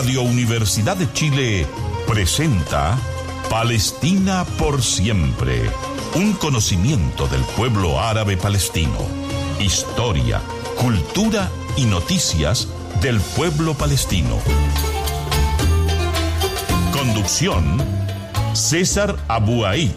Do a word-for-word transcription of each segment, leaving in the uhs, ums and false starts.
Radio Universidad de Chile presenta Palestina por siempre. Un conocimiento del pueblo árabe palestino. Historia, cultura y noticias del pueblo palestino. Conducción: César Abuaid.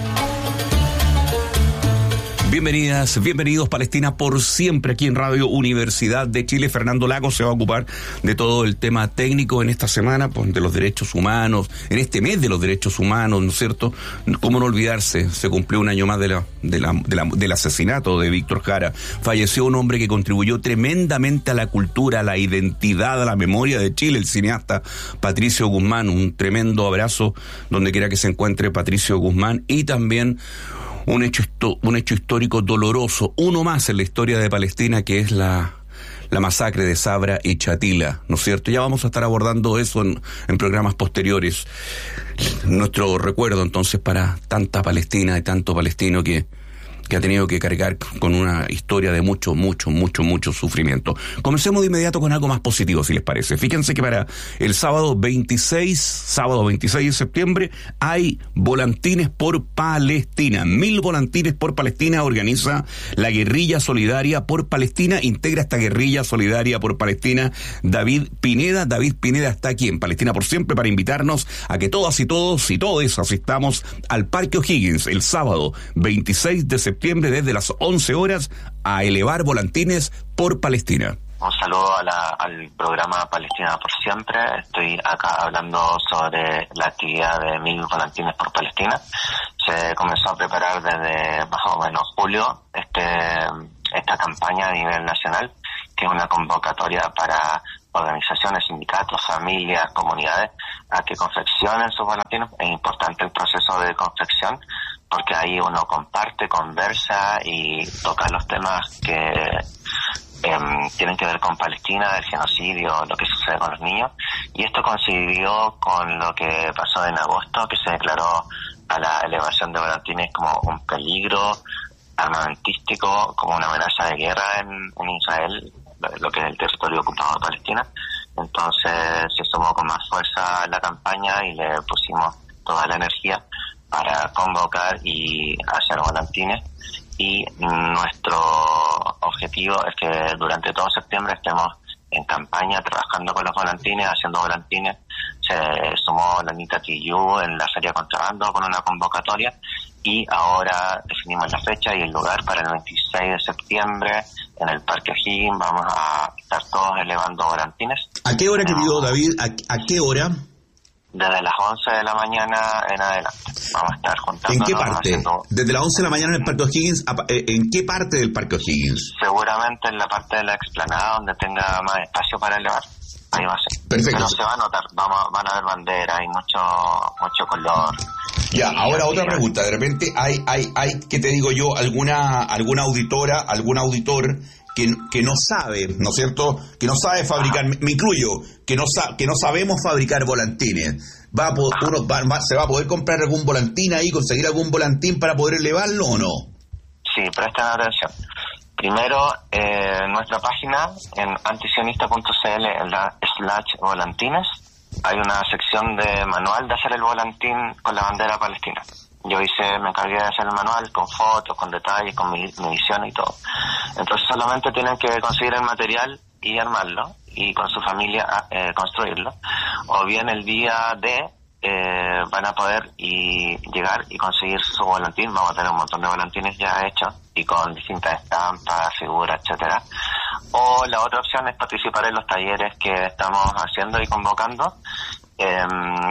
Bienvenidas, bienvenidos Palestina por siempre aquí en Radio Universidad de Chile. Fernando Lagos se va a ocupar de todo el tema técnico en esta semana, pues, de los derechos humanos, en este mes de los derechos humanos, ¿no es cierto? Cómo no olvidarse, se cumplió un año más de la, de la, de la, del asesinato de Víctor Jara. Falleció un hombre que contribuyó tremendamente a la cultura, a la identidad, a la memoria de Chile, el cineasta Patricio Guzmán. Un tremendo abrazo donde quiera que se encuentre Patricio Guzmán, y también Un hecho, un hecho histórico doloroso, uno más en la historia de Palestina, que es la, la masacre de Sabra y Shatila, ¿no es cierto? Ya vamos a estar abordando eso en, en programas posteriores. Nuestro recuerdo entonces para tanta Palestina y tanto palestino que, que ha tenido que cargar con una historia de mucho, mucho, mucho, mucho sufrimiento. Comencemos de inmediato con algo más positivo, si les parece. Fíjense que para el sábado veintiséis, sábado veintiséis de septiembre, hay volantines por Palestina. Mil volantines por Palestina organiza la Guerrilla Solidaria por Palestina. Integra esta Guerrilla Solidaria por Palestina David Pineda. David Pineda está aquí en Palestina por siempre para invitarnos a que todas y todos y todes asistamos al Parque O'Higgins el sábado veintiséis de septiembre desde las once horas a elevar volantines por Palestina. Un saludo a la, al programa Palestina por siempre. Estoy acá hablando sobre la actividad de Mil Volantines por Palestina. Se comenzó a preparar desde más o menos julio este, esta campaña a nivel nacional, que es una convocatoria para organizaciones, sindicatos, familias, comunidades, a que confeccionen sus volantines. Es importante el proceso de confección, porque ahí uno comparte, conversa y toca los temas que eh, tienen que ver con Palestina, el genocidio, lo que sucede con los niños. Y esto coincidió con lo que pasó en agosto, que se declaró a la elevación de volantines como un peligro armamentístico, como una amenaza de guerra en, en Israel, lo que es el territorio ocupado de Palestina. Entonces se sumó con más fuerza la campaña y le pusimos toda la energía para convocar y hacer volantines, y nuestro objetivo es que durante todo septiembre estemos en campaña trabajando con los volantines, haciendo volantines. Se sumó la Anita Tillú en la Feria Contrabando con una convocatoria, y ahora definimos la fecha y el lugar para el veintiséis de septiembre en el Parque O'Higgins. Vamos a estar todos elevando volantines. ¿A qué hora, querido David? ¿A, a qué hora? Desde las once de la mañana en adelante. Vamos a estar juntándonos. ¿En qué parte? Haciendo... Desde las once de la mañana en el Parque O'Higgins. ¿En qué parte del Parque O'Higgins? Seguramente en la parte de la explanada donde tenga más espacio para elevar. Ahí va a ser. Perfecto. Pero se va a notar. Vamos, van a haber banderas, hay mucho mucho color. Ya, ahora otra pregunta. De repente hay, hay, hay, ¿qué te digo yo? Alguna, alguna auditora, algún auditor que, que no sabe, ¿no es cierto? Que no sabe fabricar, me, me incluyo, que no sa, que no sabemos fabricar volantines. ¿Va a poder, uno, va, va, ¿Se va a poder comprar algún volantín ahí, conseguir algún volantín para poder elevarlo o no? Sí, presten atención. Primero, eh, en nuestra página, en antisionista punto c l, en la slash volantines, hay una sección de manual de hacer el volantín con la bandera palestina. Yo hice, me encargué de hacer el manual con fotos, con detalles, con medición y todo. Entonces solamente tienen que conseguir el material y armarlo, y con su familia eh, construirlo. O bien el día de eh, van a poder y llegar y conseguir su volantín. Vamos a tener un montón de volantines ya hechos y con distintas estampas, figuras, etcétera. O la otra opción es participar en los talleres que estamos haciendo y convocando. Eh,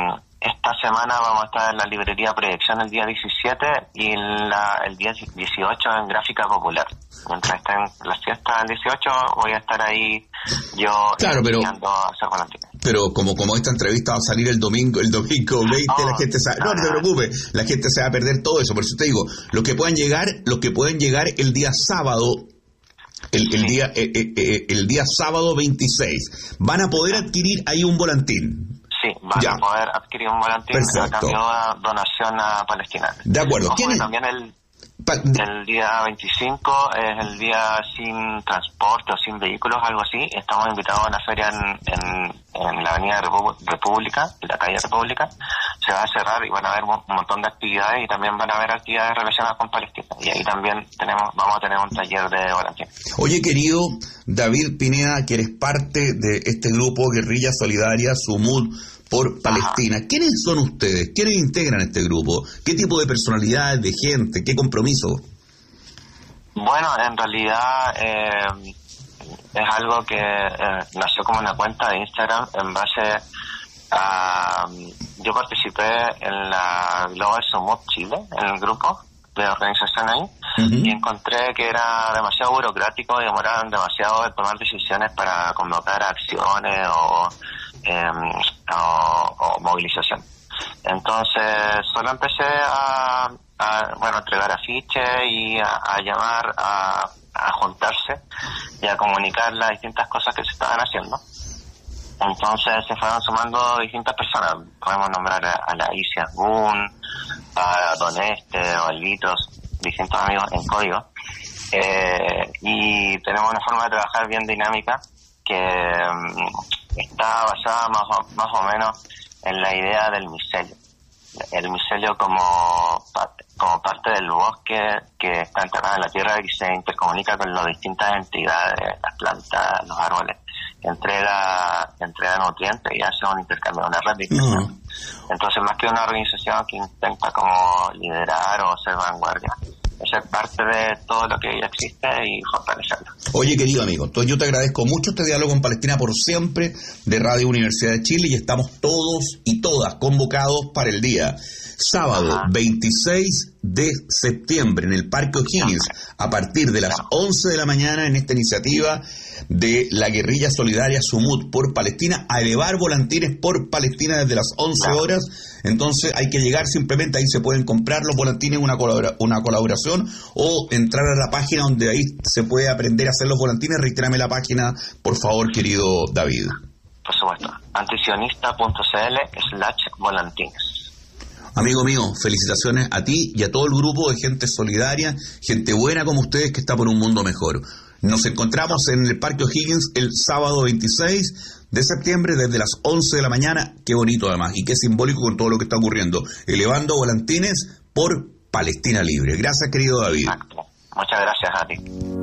Esta semana vamos a estar en la librería Proyección el día diecisiete y la, el día dieciocho en Gráfica Popular. Mientras estén las fiestas del dieciocho voy a estar ahí yo claro, pero, a hacer volantines. Pero como como esta entrevista va a salir el domingo, el domingo veinte, oh, la gente se, no, no te preocupes, la gente se va a perder todo eso. Por eso te digo, los que puedan llegar, los que pueden llegar el día sábado, el, el sí. día eh, eh, el día sábado veintiséis, van a poder adquirir ahí un volantín. Sí, van ya. a poder adquirir un volantín a cambio de donación a Palestina. De acuerdo. ¿Quién es? También el El día veinticinco es el día sin transporte o sin vehículos, algo así. Estamos invitados a una feria en, en, en la avenida Repu- República, en la calle República. Se va a cerrar y van a haber un montón de actividades y también van a haber actividades relacionadas con Palestina. Y ahí también tenemos vamos a tener un taller de volantines. Oye, querido David Pineda, que eres parte de este grupo Guerrilla Solidaria Sumud por Palestina. Ajá. ¿Quiénes son ustedes? ¿Quiénes integran este grupo? ¿Qué tipo de personalidades, de gente? ¿Qué compromiso? Bueno, en realidad eh, es algo que eh, nació como una cuenta de Instagram en base a... Yo participé en la Global Sumud Chile, en el grupo de organización ahí, uh-huh. y encontré que era demasiado burocrático y demoraban demasiado de tomar decisiones para convocar acciones o... Eh, o, o movilización. Entonces solo empecé a, a bueno, a entregar afiches y a, a llamar a, a juntarse y a comunicar las distintas cosas que se estaban haciendo. Entonces se fueron sumando distintas personas. Podemos nombrar a, a la Isia Gun, a Don Este o a Litos, distintos amigos en código, eh, y tenemos una forma de trabajar bien dinámica que um, está basada más o, más o menos en la idea del micelio. El micelio como, como parte del bosque que está enterrado en la tierra y se intercomunica con las distintas entidades, las plantas, los árboles, entrega, entrega nutrientes y hace un intercambio, una red de intercambio. Uh-huh. Entonces, más que una organización que intenta como liderar o ser vanguardia, ser parte de todo lo que ya existe y fortalecerlo. Oye, querido amigo, entonces yo te agradezco mucho este diálogo con Palestina por siempre de Radio Universidad de Chile y estamos todos y todas convocados para el día sábado Ajá. veintiséis de septiembre en el Parque O'Higgins a partir de las once de la mañana en esta iniciativa de la Guerrilla Solidaria Sumud por Palestina a elevar volantines por Palestina desde las once horas. Entonces hay que llegar simplemente, ahí se pueden comprar los volantines, una, colabora, una colaboración o entrar a la página donde ahí se puede aprender a hacer los volantines. Reitérame la página, por favor, querido David. Por supuesto, antisionista.cl slash volantines. Amigo mío, felicitaciones a ti y a todo el grupo de gente solidaria, gente buena como ustedes que está por un mundo mejor. Nos encontramos en el Parque O'Higgins el sábado veintiséis de septiembre desde las once de la mañana. Qué bonito además y qué simbólico con todo lo que está ocurriendo. Elevando volantines por Palestina Libre. Gracias, querido David. Exacto. Muchas gracias a ti.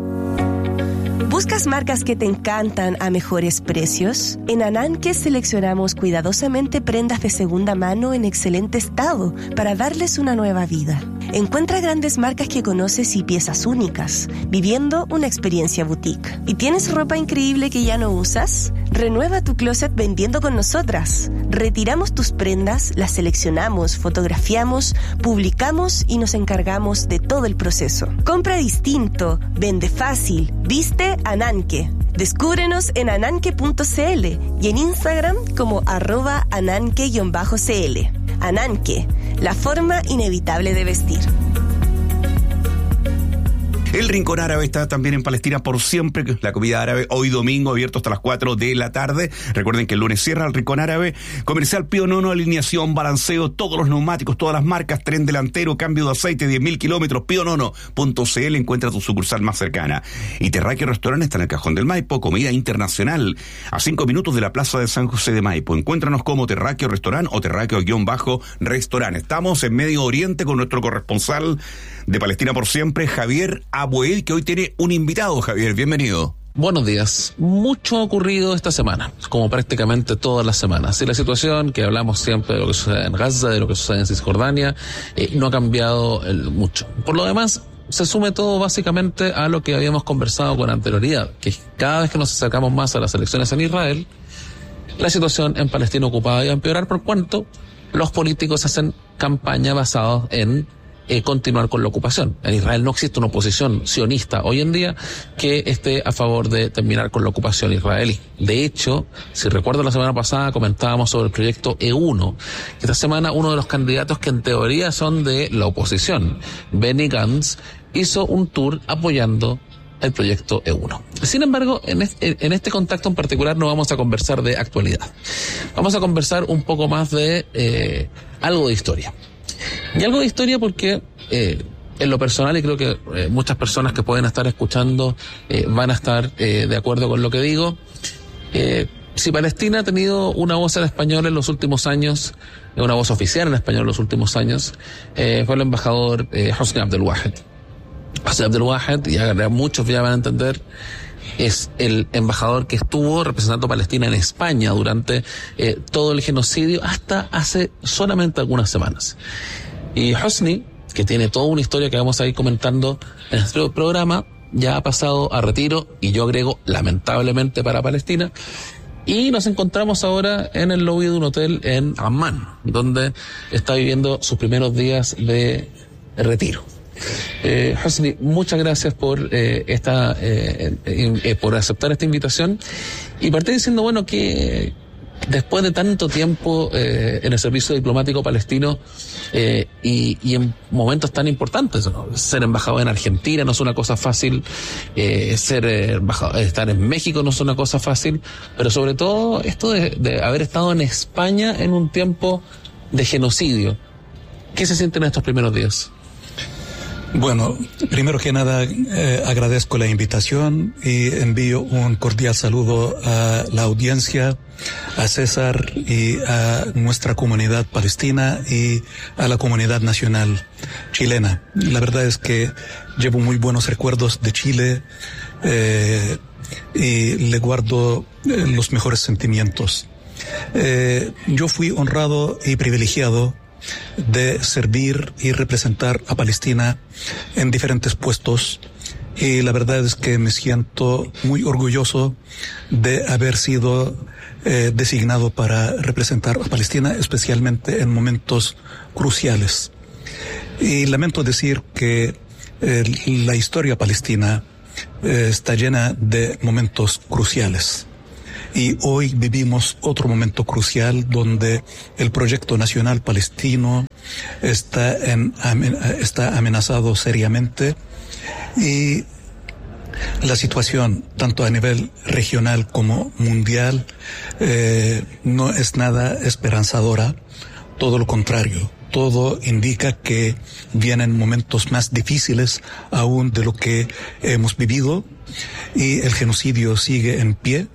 ¿Buscas marcas que te encantan a mejores precios? En Ananke seleccionamos cuidadosamente prendas de segunda mano en excelente estado para darles una nueva vida. Encuentra grandes marcas que conoces y piezas únicas, viviendo una experiencia boutique. ¿Y tienes ropa increíble que ya no usas? Renueva tu closet vendiendo con nosotras. Retiramos tus prendas, las seleccionamos, fotografiamos, publicamos y nos encargamos de todo el proceso. Compra distinto, vende fácil, viste Ananke. Descúbrenos en ananke punto cl y en Instagram como arroba ananke-cl. Ananke, la forma inevitable de vestir. El Rincón Árabe está también en Palestina por siempre, la comida árabe, hoy domingo, abierto hasta las cuatro de la tarde. Recuerden que el lunes cierra el Rincón Árabe. Comercial Pío Nono, alineación, balanceo, todos los neumáticos, todas las marcas, tren delantero, cambio de aceite, diez mil kilómetros, pío nono punto cl, encuentra tu sucursal más cercana. Y Terráqueo Restaurante está en el Cajón del Maipo, comida internacional, a cinco minutos de la Plaza de San José de Maipo. Encuéntranos como Terráqueo Restaurante o Terráqueo-Restaurante. Estamos en Medio Oriente con nuestro corresponsal de Palestina por siempre, Javier Abuel, que hoy tiene un invitado. Javier, bienvenido. Buenos días. Mucho ha ocurrido esta semana, como prácticamente todas las semanas. Y la situación, que hablamos siempre de lo que sucede en Gaza, de lo que sucede en Cisjordania, eh, no ha cambiado el, mucho. Por lo demás, se sume todo básicamente a lo que habíamos conversado con anterioridad, que cada vez que nos acercamos más a las elecciones en Israel, la situación en Palestina ocupada iba a empeorar por cuanto los políticos hacen campaña basados en Eh, continuar con la ocupación. En Israel no existe una oposición sionista hoy en día que esté a favor de terminar con la ocupación israelí. De hecho, si recuerdo la semana pasada comentábamos sobre el proyecto E uno. Esta semana uno de los candidatos que en teoría son de la oposición, Benny Gantz, hizo un tour apoyando el proyecto E uno. Sin embargo, en este, en este contacto en particular no vamos a conversar de actualidad. Vamos a conversar un poco más de eh, algo de historia. Y algo de historia porque eh, en lo personal, y creo que eh, muchas personas que pueden estar escuchando eh, van a estar eh, de acuerdo con lo que digo, eh, si Palestina ha tenido una voz en español en los últimos años, una voz oficial en español en los últimos años, eh, fue el embajador eh, Hosni Abdelwahed. Hosni Abdelwahed, y a muchos ya van a entender, es el embajador que estuvo representando a Palestina en España durante eh, todo el genocidio hasta hace solamente algunas semanas. Y Hosni, que tiene toda una historia que vamos a ir comentando en nuestro programa, ya ha pasado a retiro, y yo agrego lamentablemente para Palestina, y nos encontramos ahora en el lobby de un hotel en Amman, donde está viviendo sus primeros días de retiro. Eh, Hosni, muchas gracias por eh, esta eh, eh, por aceptar esta invitación, y partí diciendo, bueno, que después de tanto tiempo eh, en el servicio diplomático palestino eh, y, y en momentos tan importantes, ¿no? Ser embajador en Argentina no es una cosa fácil, eh, ser eh, embajador, estar en México no es una cosa fácil, pero sobre todo esto de, de haber estado en España en un tiempo de genocidio. ¿Qué se siente en estos primeros días? Bueno, primero que nada eh, agradezco la invitación y envío un cordial saludo a la audiencia, a César y a nuestra comunidad palestina y a la comunidad nacional chilena. La verdad es que llevo muy buenos recuerdos de Chile eh, y le guardo eh, los mejores sentimientos. Eh, yo fui honrado y privilegiado de servir y representar a Palestina en diferentes puestos, y la verdad es que me siento muy orgulloso de haber sido eh, designado para representar a Palestina, especialmente en momentos cruciales. Y lamento decir que eh, la historia palestina eh, está llena de momentos cruciales. Y hoy vivimos otro momento crucial donde el proyecto nacional palestino está, en, está amenazado seriamente, y la situación, tanto a nivel regional como mundial, eh, no es nada esperanzadora. Todo lo contrario. Todo indica que vienen momentos más difíciles aún de lo que hemos vivido, y el genocidio sigue en pie.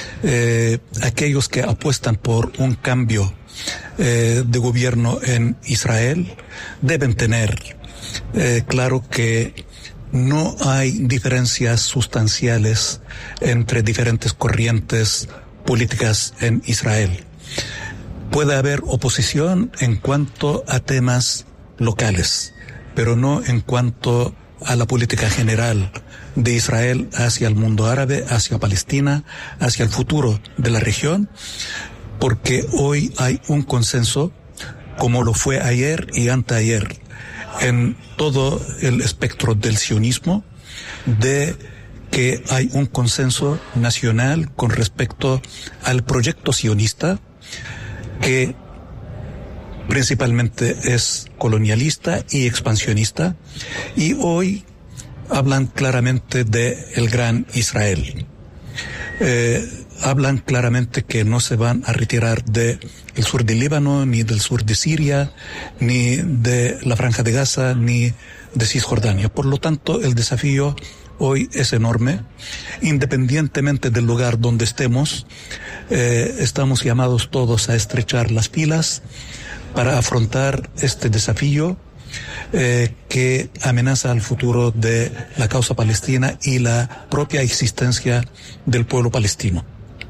Eh, aquellos que apuestan por un cambio eh, de gobierno en Israel deben tener eh, claro que no hay diferencias sustanciales entre diferentes corrientes políticas en Israel. Puede haber oposición en cuanto a temas locales, pero no en cuanto a la política general de Israel hacia el mundo árabe, hacia Palestina, hacia el futuro de la región, porque hoy hay un consenso, como lo fue ayer y anteayer, en todo el espectro del sionismo, de que hay un consenso nacional con respecto al proyecto sionista, que principalmente es colonialista y expansionista, y hoy hablan claramente de el gran Israel. Eh, hablan claramente que no se van a retirar de el sur del Líbano, ni del sur de Siria, ni de la Franja de Gaza, ni de Cisjordania. Por lo tanto, el desafío hoy es enorme. Independientemente del lugar donde estemos, eh, estamos llamados todos a estrechar las filas para afrontar este desafío eh, que amenaza el futuro de la causa palestina y la propia existencia del pueblo palestino.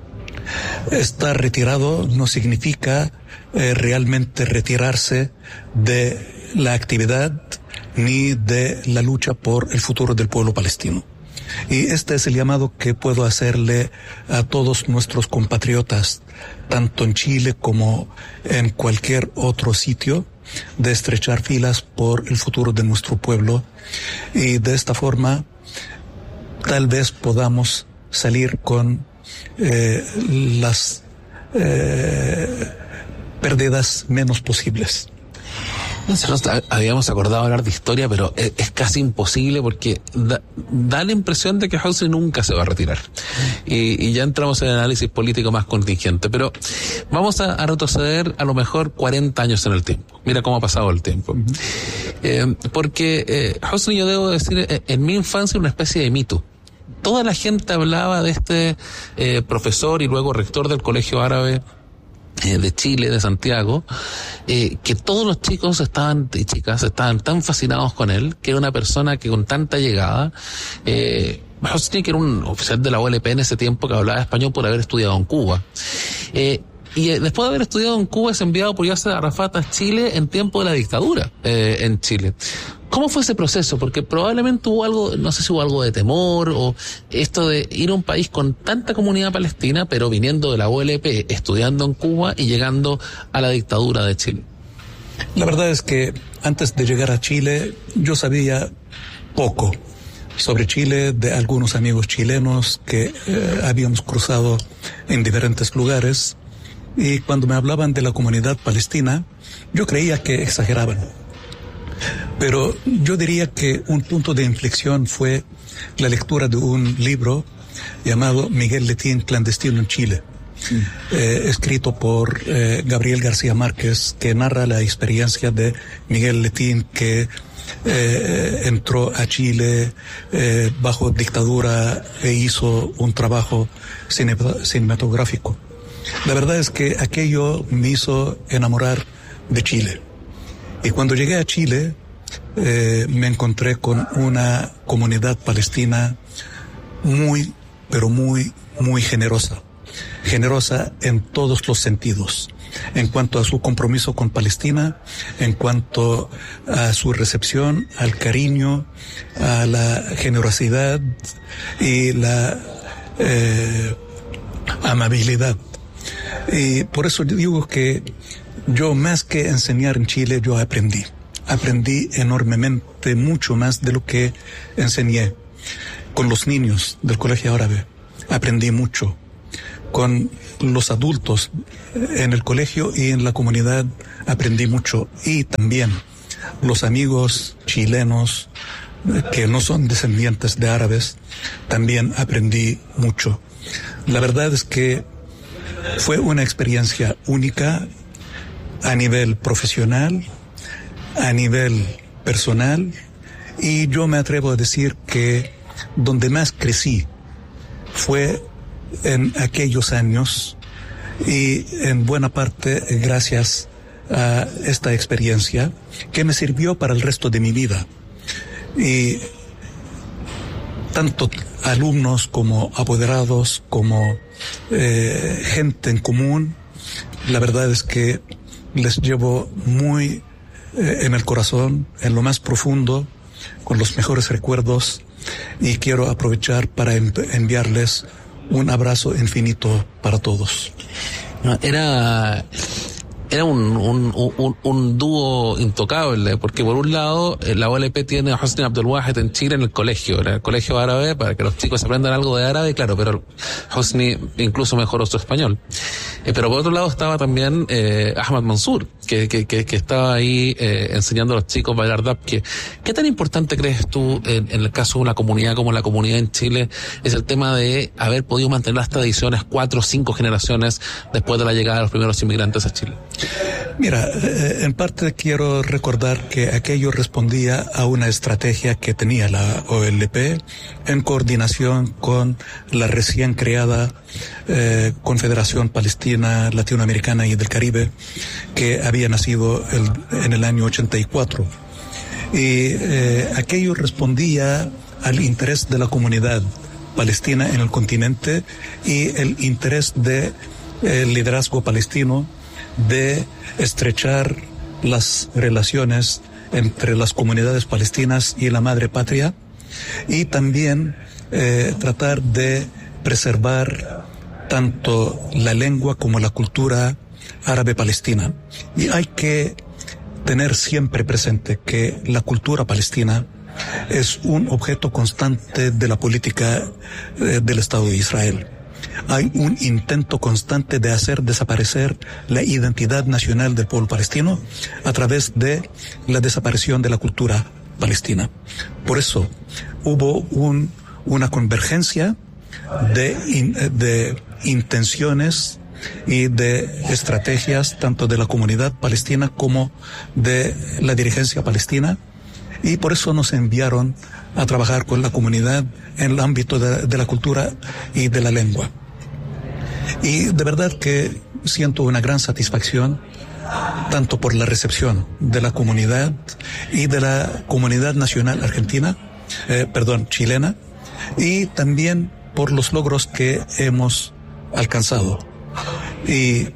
Estar retirado no significa eh, realmente retirarse de la actividad ni de la lucha por el futuro del pueblo palestino. Y este es el llamado que puedo hacerle a todos nuestros compatriotas, tanto en Chile como en cualquier otro sitio, de estrechar filas por el futuro de nuestro pueblo, y de esta forma tal vez podamos salir con eh, las eh, pérdidas menos posibles. Nosotros habíamos acordado hablar de historia, pero es, es casi imposible porque da, da la impresión de que Hosni nunca se va a retirar. Y, y ya entramos en el análisis político más contingente. Pero vamos a, a retroceder a lo mejor cuarenta años en el tiempo. Mira cómo ha pasado el tiempo. Uh-huh. Eh, porque eh, Hosni, yo debo decir, eh, en mi infancia una especie de mito. Toda la gente hablaba de este eh, profesor y luego rector del Colegio Árabe de Chile, de Santiago, eh, que todos los chicos estaban y chicas estaban tan fascinados con él, que era una persona que con tanta llegada, eh, Hosni, que era un oficial de la O L P en ese tiempo que hablaba español por haber estudiado en Cuba, eh, y eh, después de haber estudiado en Cuba es enviado por Yasser Arafat a Chile en tiempo de la dictadura eh, en Chile. ¿Cómo fue ese proceso? Porque probablemente hubo algo, no sé si hubo algo de temor o esto de ir a un país con tanta comunidad palestina, pero viniendo de la O L P, estudiando en Cuba y llegando a la dictadura de Chile. La verdad es que antes de llegar a Chile yo sabía poco sobre Chile de algunos amigos chilenos que eh, habíamos cruzado en diferentes lugares, y cuando me hablaban de la comunidad palestina yo creía que exageraban. Pero yo diría que un punto de inflexión fue la lectura de un libro llamado Miguel Letín, Clandestino en Chile, mm. eh, escrito por eh, Gabriel García Márquez, que narra la experiencia de Miguel Letín, que eh, entró a Chile eh, bajo dictadura e hizo un trabajo cine, cinematográfico. La verdad es que aquello me hizo enamorar de Chile. Y cuando llegué a Chile, eh, me encontré con una comunidad palestina muy, pero muy, muy generosa. Generosa en todos los sentidos. En cuanto a su compromiso con Palestina, en cuanto a su recepción, al cariño, a la generosidad y la eh, amabilidad. Y por eso digo que yo, más que enseñar en Chile, yo aprendí. Aprendí enormemente, mucho más de lo que enseñé. Con los niños del Colegio Árabe aprendí mucho. Con los adultos en el colegio y en la comunidad aprendí mucho. Y también los amigos chilenos que no son descendientes de árabes, también aprendí mucho. La verdad es que fue una experiencia única a nivel profesional, a nivel personal, y yo me atrevo a decir que donde más crecí fue en aquellos años, y en buena parte gracias a esta experiencia que me sirvió para el resto de mi vida. Y tanto alumnos como apoderados, como eh, gente en común, la verdad es que les llevo muy eh, en el corazón, en lo más profundo, con los mejores recuerdos, y quiero aprovechar para env- enviarles un abrazo infinito para todos. Era... Era un, un, un, un dúo intocable, porque por un lado la O L P tiene a Hosni Abdelwahed en Chile en el colegio, en el colegio árabe, para que los chicos aprendan algo de árabe, claro, pero Hosni incluso mejoró su español. Eh, pero por otro lado estaba también eh, Ahmad Mansour, que, que, que, que estaba ahí eh, enseñando a los chicos bailar dabke. ¿Qué tan importante crees tú en, en el caso de una comunidad como la comunidad en Chile es el tema de haber podido mantener las tradiciones cuatro o cinco generaciones después de la llegada de los primeros inmigrantes a Chile? Mira, eh, en parte quiero recordar que aquello respondía a una estrategia que tenía la O L P en coordinación con la recién creada eh, Confederación Palestina Latinoamericana y del Caribe, que había nacido el, en el año ochenta y cuatro. Y eh, aquello respondía al interés de la comunidad palestina en el continente y el interés del de, eh, liderazgo palestino de estrechar las relaciones entre las comunidades palestinas y la madre patria, y también eh, tratar de preservar tanto la lengua como la cultura árabe palestina. Y hay que tener siempre presente que la cultura palestina es un objeto constante de la política eh, del Estado de Israel. hay un intento constante de hacer desaparecer la identidad nacional del pueblo palestino a través de la desaparición de la cultura palestina. Por eso hubo un, una convergencia de, in, de intenciones y de estrategias tanto de la comunidad palestina como de la dirigencia palestina, y por eso nos enviaron a trabajar con la comunidad en el ámbito de, de la cultura y de la lengua. Y de verdad que siento una gran satisfacción tanto por la recepción de la comunidad y de la comunidad nacional argentina, eh, perdón, chilena, y también por los logros que hemos alcanzado. Y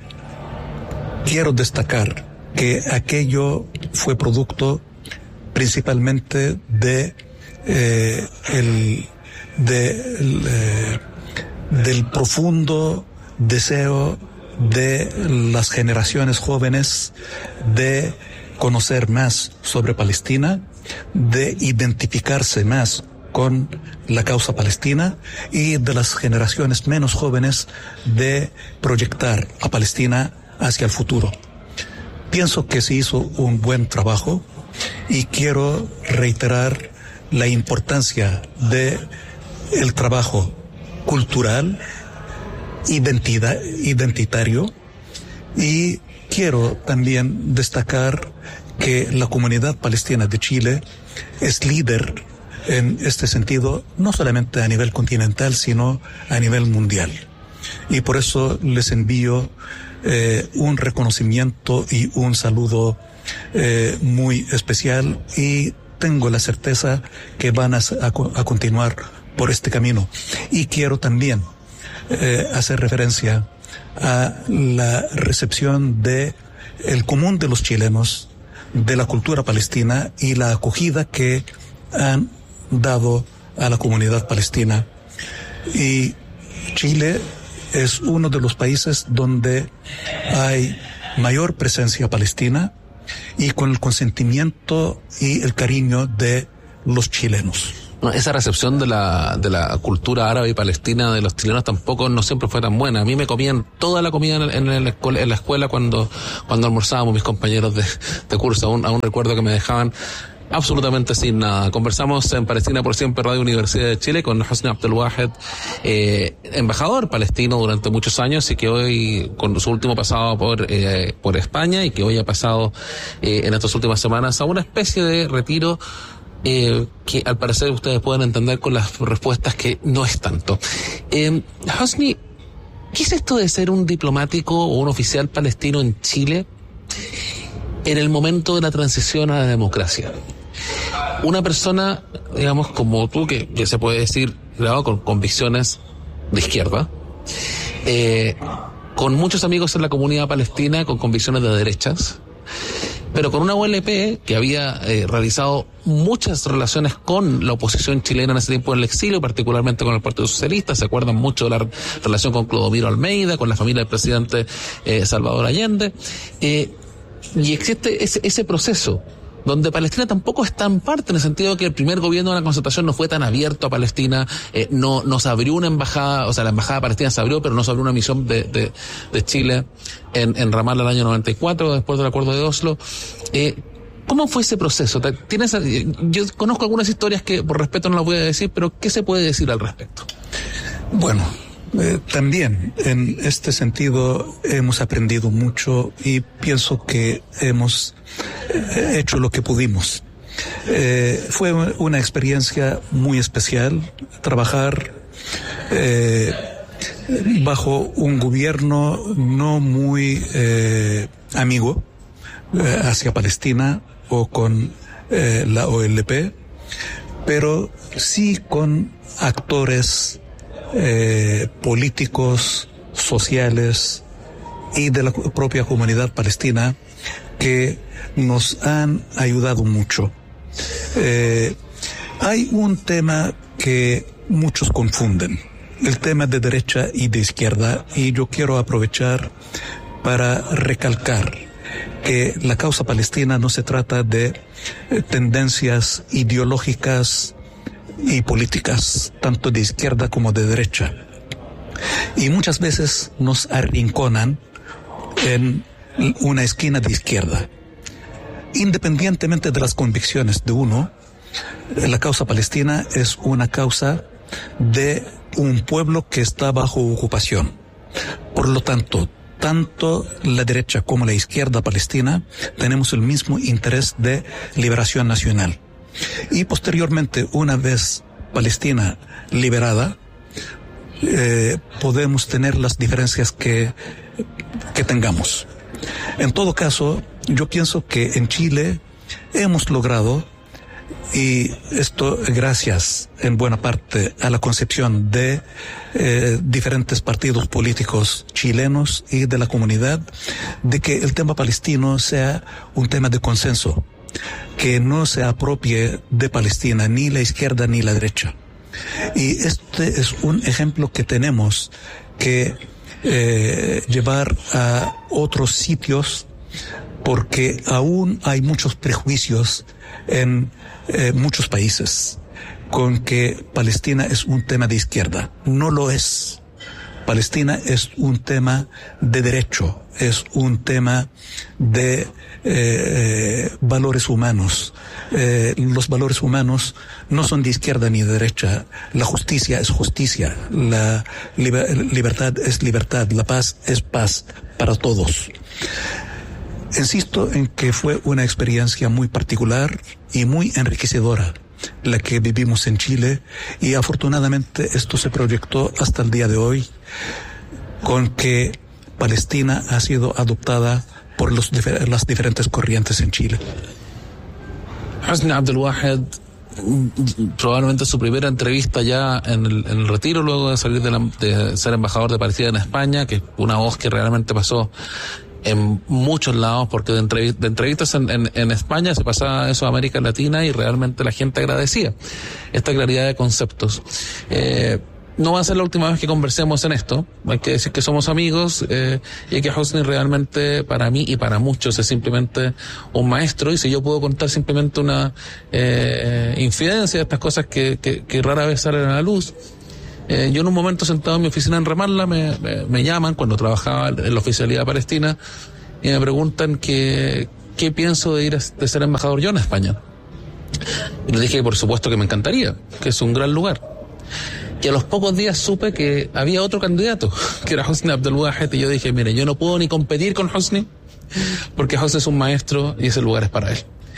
quiero destacar que aquello fue producto principalmente de eh, el, de, el, eh, del profundo deseo de las generaciones jóvenes de conocer más sobre Palestina, de identificarse más con la causa palestina, y de las generaciones menos jóvenes de proyectar a Palestina hacia el futuro. Pienso que se hizo un buen trabajo y quiero reiterar la importancia de el trabajo cultural, identidad, identitario, y quiero también destacar que la comunidad palestina de Chile es líder en este sentido, no solamente a nivel continental, sino a nivel mundial. Y por eso les envío eh, un reconocimiento y un saludo eh, muy especial, y tengo la certeza que van a, a, a continuar por este camino. Y quiero también eh, hacer referencia a la recepción de el común de los chilenos, de la cultura palestina, y la acogida que han dado a la comunidad palestina. Y Chile es uno de los países donde hay mayor presencia palestina, y con el consentimiento y el cariño de los chilenos. Esa recepción de la de la cultura árabe y palestina de los chilenos tampoco no siempre fue tan buena. A mí me comían toda la comida en, en, en, la, escuela, en la escuela cuando cuando almorzábamos mis compañeros de, de curso. Aún, aún recuerdo que me dejaban absolutamente sin nada. Conversamos en Palestina por Siempre, Radio Universidad de Chile, con Hosni Abdelwahed, eh, embajador palestino durante muchos años, y que hoy, con su último pasado por eh, por España, y que hoy ha pasado eh, en estas últimas semanas a una especie de retiro eh, que al parecer ustedes pueden entender con las respuestas que no es tanto. Eh, Hosni, ¿qué es esto de ser un diplomático o un oficial palestino en Chile en el momento de la transición a la democracia? Una persona, digamos, como tú, que, que se puede decir, claro, con convicciones de izquierda, eh, con muchos amigos en la comunidad palestina con convicciones de derechas, pero con una O L P que había eh, realizado muchas relaciones con la oposición chilena en ese tiempo en el exilio, particularmente con el Partido Socialista. Se acuerdan mucho de la relación con Clodomiro Almeida, con la familia del presidente eh, Salvador Allende, eh, y existe ese, ese proceso donde Palestina tampoco está en parte, en el sentido de que el primer gobierno de la concertación no fue tan abierto a Palestina, eh, no, no se abrió una embajada, o sea, la embajada palestina se abrió, pero no se abrió una misión de, de, de Chile en, en Ramallah el año noventa y cuatro, después del acuerdo de Oslo. Eh, ¿Cómo fue ese proceso? ¿Tienes, yo conozco algunas historias que por respeto no las voy a decir, pero ¿qué se puede decir al respecto? Bueno, Eh, también en este sentido hemos aprendido mucho, y pienso que hemos eh, hecho lo que pudimos. Eh, fue una experiencia muy especial trabajar eh, bajo un gobierno no muy eh, amigo eh, hacia Palestina o con eh, la O L P, pero sí con actores Eh, políticos, sociales y de la propia comunidad palestina que nos han ayudado mucho. Eh, hay un tema que muchos confunden, el tema de derecha y de izquierda, y yo quiero aprovechar para recalcar que la causa palestina no se trata de eh, tendencias ideológicas y políticas, tanto de izquierda como de derecha. Y muchas veces nos arrinconan en una esquina de izquierda. Independientemente de las convicciones de uno, la causa palestina es una causa de un pueblo que está bajo ocupación. Por lo tanto, tanto la derecha como la izquierda palestina tenemos el mismo interés de liberación nacional. Y posteriormente, una vez Palestina liberada, eh, podemos tener las diferencias que, que tengamos. En todo caso, yo pienso que en Chile hemos logrado, y esto gracias en buena parte a la concepción de eh, diferentes partidos políticos chilenos y de la comunidad, de que el tema palestino sea un tema de consenso, que no se apropie de Palestina ni la izquierda ni la derecha. Y este es un ejemplo que tenemos que eh, llevar a otros sitios, porque aún hay muchos prejuicios en eh, muchos países con que Palestina es un tema de izquierda. No lo es. Palestina es un tema de derecho, es un tema de eh, valores humanos. Eh, los valores humanos no son de izquierda ni de derecha. La justicia es justicia, la liber- libertad es libertad, la paz es paz para todos. Insisto en que fue una experiencia muy particular y muy enriquecedora la que vivimos en Chile, y afortunadamente esto se proyectó hasta el día de hoy, con que Palestina ha sido adoptada por los, las diferentes corrientes en Chile. Hosni Abdel-Wahid, probablemente su primera entrevista ya en el, en el retiro, luego de salir de, la, de ser embajador de Palestina en España, que es una voz que realmente pasó en muchos lados, porque de, entrev- de entrevistas en, en, en España se pasaba eso a América Latina y realmente la gente agradecía esta claridad de conceptos. Eh, no va a ser la última vez que conversemos en esto, hay que decir que somos amigos, eh, y que Hosni realmente para mí y para muchos es simplemente un maestro, y si yo puedo contar simplemente una eh, infidencia de estas cosas que, que, que rara vez salen a la luz. Eh, yo en un momento sentado en mi oficina en Ramallah me, me, me llaman cuando trabajaba en la oficialidad palestina y me preguntan que, qué pienso de ir a, de ser embajador yo en España. Y les dije que por supuesto que me encantaría, que es un gran lugar. Y a los pocos días supe que había otro candidato, que era Hosni Abdel-Wahid, y yo dije, mire, yo no puedo ni competir con Hosni, porque Hosni es un maestro y ese lugar es para él.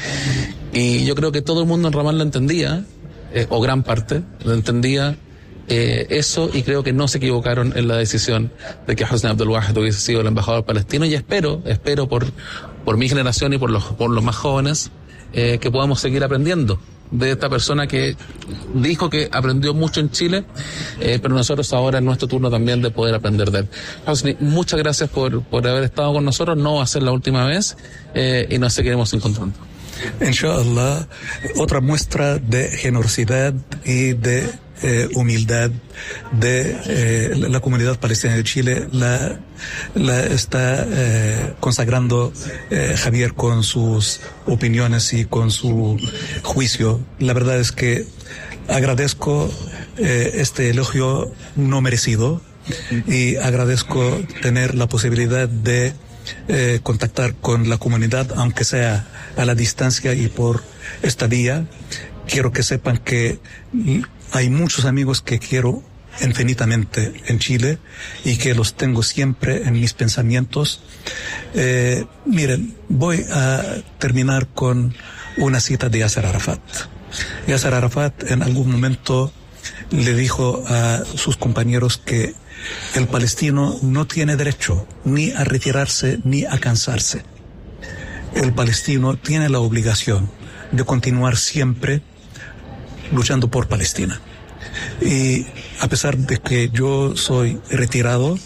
Y yo creo que todo el mundo en Ramallah entendía, eh, o gran parte, lo entendía, Eh, eso, y creo que no se equivocaron en la decisión de que Hosni Abdel-Wahid hubiese sido el embajador palestino, y espero, espero por, por mi generación y por los, por los más jóvenes, eh, que podamos seguir aprendiendo de esta persona que dijo que aprendió mucho en Chile, eh, pero nosotros ahora es nuestro turno también de poder aprender de él. Hosni, muchas gracias por, por haber estado con nosotros, no va a ser la última vez, eh, y nos seguiremos encontrando. Inshallah, otra muestra de generosidad y de eh, humildad de eh, la comunidad palestina de Chile la, la está eh, consagrando eh, Javier con sus opiniones y con su juicio. La verdad es que agradezco eh, este elogio no merecido, y agradezco tener la posibilidad de eh, contactar con la comunidad, aunque sea a la distancia y por esta vía. Quiero que sepan que hay muchos amigos que quiero infinitamente en Chile y que los tengo siempre en mis pensamientos. Eh, miren, voy a terminar con una cita de Yasser Arafat. Yasser Arafat en algún momento le dijo a sus compañeros que el palestino no tiene derecho ni a retirarse ni a cansarse. El palestino tiene la obligación de continuar siempre luchando por Palestina. Y a pesar de que yo soy retirado,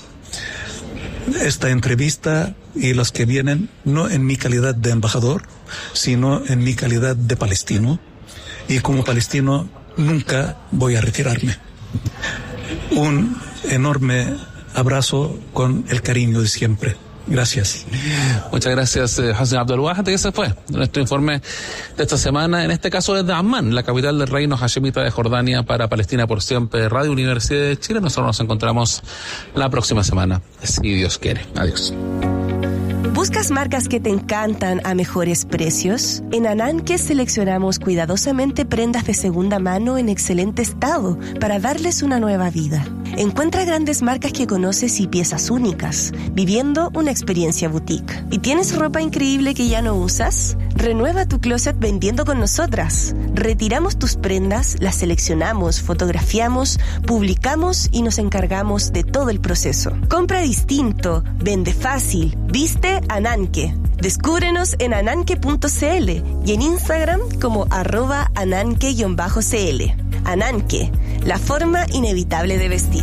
esta entrevista y las que vienen, no en mi calidad de embajador, sino en mi calidad de palestino. Y como palestino nunca voy a retirarme. Un enorme abrazo con el cariño de siempre. Gracias. Muchas gracias, eh, Hosni Abdel-Wahid. Y ese fue nuestro informe de esta semana, en este caso desde Amman, la capital del reino hashemita de Jordania, para Palestina por Siempre, Radio Universidad de Chile. Nosotros nos encontramos la próxima semana, si Dios quiere. Adiós. ¿Buscas marcas que te encantan a mejores precios? En Ananke seleccionamos cuidadosamente prendas de segunda mano en excelente estado para darles una nueva vida. Encuentra grandes marcas que conoces y piezas únicas, viviendo una experiencia boutique. ¿Y tienes ropa increíble que ya no usas? Renueva tu closet vendiendo con nosotras. Retiramos tus prendas, las seleccionamos, fotografiamos, publicamos y nos encargamos de todo el proceso. Compra distinto, vende fácil, viste Ananke. Descúbrenos en ananke punto c l y en Instagram como arroba ananke-cl. Ananke, la forma inevitable de vestir.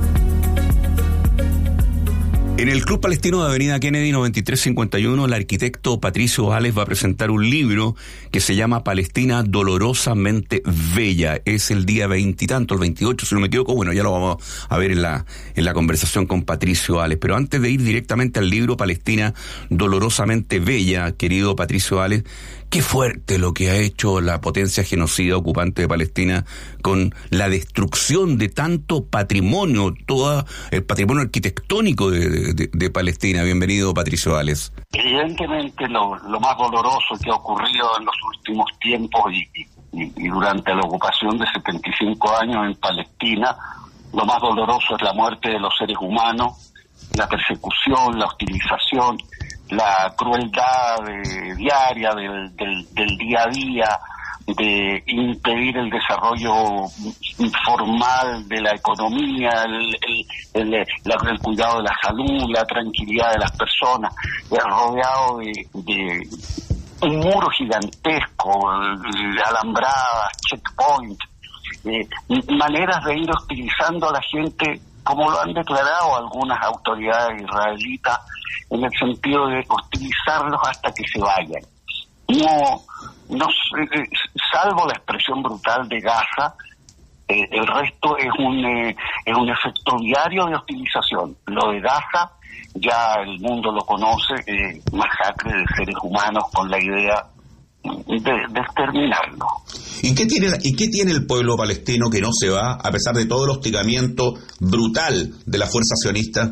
En el Club Palestino de Avenida Kennedy noventa y tres cincuenta y uno, el arquitecto Patricio Ales va a presentar un libro que se llama Palestina dolorosamente bella. Es el día veintitanto, el veintiocho, si no me equivoco. Bueno, ya lo vamos a ver en la, en la conversación con Patricio Ales. Pero antes de ir directamente al libro Palestina dolorosamente bella, querido Patricio Ales, qué fuerte lo que ha hecho la potencia genocida ocupante de Palestina con la destrucción de tanto patrimonio, todo el patrimonio arquitectónico de, de, de Palestina. Bienvenido, Patricio Ales. Evidentemente lo, lo más doloroso que ha ocurrido en los últimos tiempos y, y, y durante la ocupación de setenta y cinco años en Palestina, lo más doloroso es la muerte de los seres humanos, la persecución, la hostilización, la crueldad eh, diaria del, del, del día a día, de impedir el desarrollo formal de la economía, el, el, el, la, el cuidado de la salud, la tranquilidad de las personas, eh, rodeado de, de un muro gigantesco, eh, alambradas, checkpoints, eh, maneras de ir hostilizando a la gente, como lo han declarado algunas autoridades israelitas, en el sentido de hostilizarlos hasta que se vayan. No, no salvo la expresión brutal de Gaza, eh, el resto es un eh, es un efecto diario de hostilización. Lo de Gaza ya el mundo lo conoce, eh, masacre de seres humanos con la idea de, de exterminarlo. ¿Y qué tiene y qué tiene el pueblo palestino que no se va a pesar de todo el hostigamiento brutal de la fuerza sionista?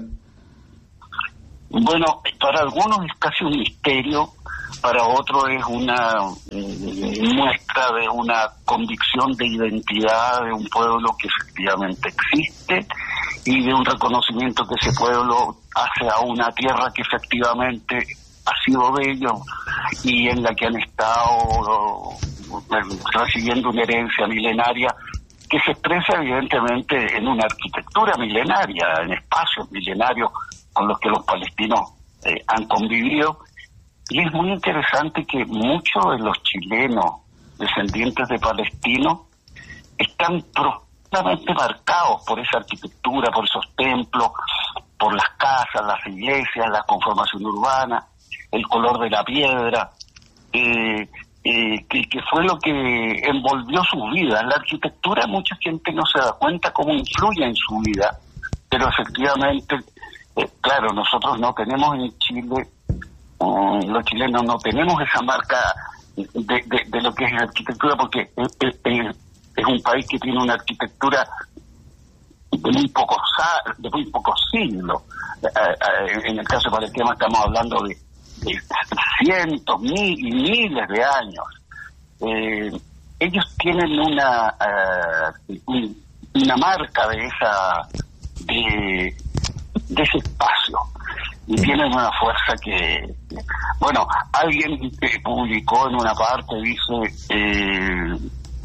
Bueno, para algunos es casi un misterio, para otros es una muestra de una convicción de identidad de un pueblo que efectivamente existe y de un reconocimiento que ese pueblo hace a una tierra que efectivamente ha sido de ellos y en la que han estado recibiendo una herencia milenaria que se expresa evidentemente en una arquitectura milenaria, en espacios milenarios con los que los palestinos eh, han convivido. Y es muy interesante que muchos de los chilenos descendientes de palestinos están profundamente marcados por esa arquitectura, por esos templos, por las casas, las iglesias, la conformación urbana, el color de la piedra, eh, eh, que, que fue lo que envolvió sus vidas. La arquitectura mucha gente no se da cuenta cómo influye en su vida, pero efectivamente, eh, claro, nosotros no tenemos en Chile, um, los chilenos no tenemos esa marca de, de, de lo que es la arquitectura, porque es, es, es un país que tiene una arquitectura de muy pocos de muy pocos siglos. En el caso de Palestina estamos hablando de, de cientos, mil y miles de años. Eh, ellos tienen una uh, una marca de esa de, de ese espacio y tienen una fuerza que, bueno, alguien que publicó en una parte dice eh,